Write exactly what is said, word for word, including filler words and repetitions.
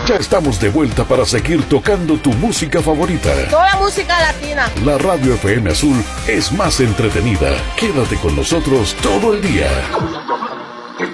Ya estamos de vuelta para seguir tocando tu música favorita. Toda música latina. La Radio F M Azul es más entretenida. Quédate con nosotros todo el día.